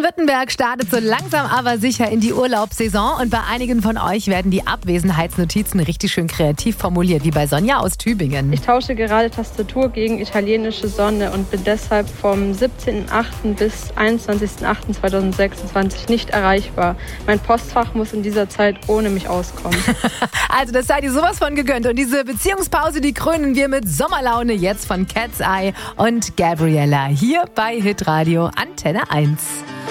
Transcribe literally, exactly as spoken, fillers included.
Baden-Württemberg startet so langsam aber sicher in die Urlaubssaison und bei einigen von euch werden die Abwesenheitsnotizen richtig schön kreativ formuliert, wie bei Sonja aus Tübingen. Ich tausche gerade Tastatur gegen italienische Sonne und bin deshalb vom siebzehnten achten bis einundzwanzigsten achten zweitausendsechsundzwanzig nicht erreichbar. Mein Postfach muss in dieser Zeit ohne mich auskommen. Also das sei dir sowas von gegönnt und diese Beziehungspause, die krönen wir mit Sommerlaune jetzt von Cat's Eye und Gabriella hier bei Hitradio Antenne eins.